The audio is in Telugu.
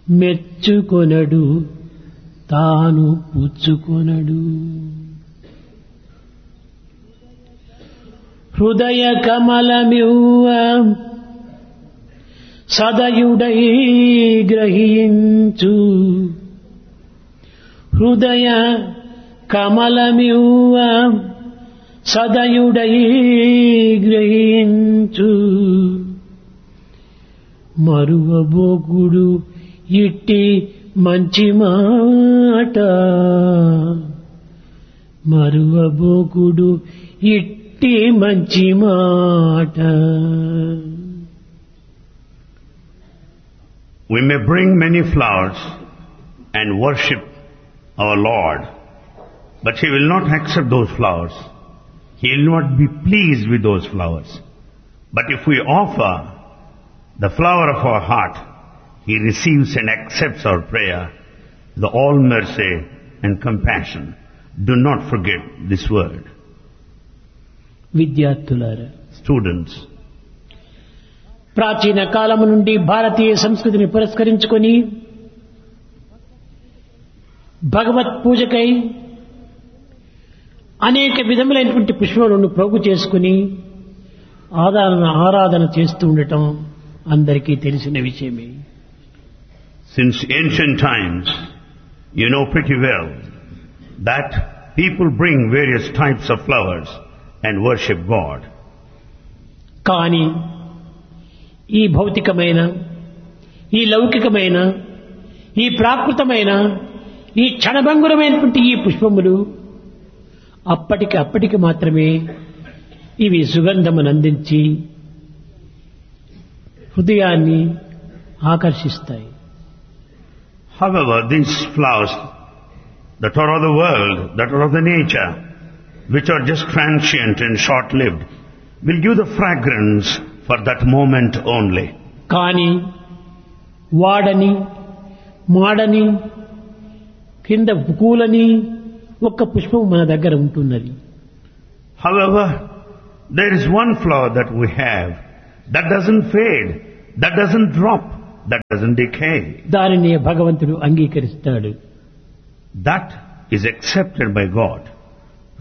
మెచ్చుకొనడు తాను పుచ్చుకొనడు. హృదయ కమలమివ్వ సదయుడై గ్రహించు. హృదయ కమలమివ్వ సదయుడై గ్రహించు. మరువబోకుడు ఇట్టి మంచి మాట. మరువబోకుడు ఇట్టి మంచి మాట. We may bring many flowers and worship our Lord, but He will not accept those flowers. He will not be pleased with those flowers. But if we offer the flower of our heart, He receives and accepts our prayer, the all mercy and compassion. Do not forget this word. విద్యార్థులారా, Students, ప్రాచీన కాలము నుండి భారతీయ సంస్కృతిని పురస్కరించుకొని భగవత్ పూజకై అనేక విధములైనటువంటి పుష్పములను ప్రోగు చేసుకుని ఆరాధన చేస్తూ ఉండటం అందరికీ తెలిసిన విషయమే. since ancient times, you know pretty well that people bring various types of flowers and worship God. కానీ ఈ భౌతికమైన, ఈ లౌకికమైన, ఈ ప్రాకృతమైన, ఈ క్షణభంగురమైనటువంటి ఈ పుష్పములు అప్పటికి మాత్రమే ఇవి సుగంధమునందించి హృదయాన్ని ఆకర్షిస్తాయి. However, these flowers that are of the world, that are of the nature, which are just transient and short-lived, will give the fragrance for that moment only. కానీ వాడని, మాడని, కింద కూలని ఒక్క పుష్పం మన దగ్గర ఉంటున్నది. However, there is one flower that we have that doesn't fade, that doesn't drop, that doesn't decay. దానిని భగవంతుడు అంగీకరిస్తాడు. That is accepted by God.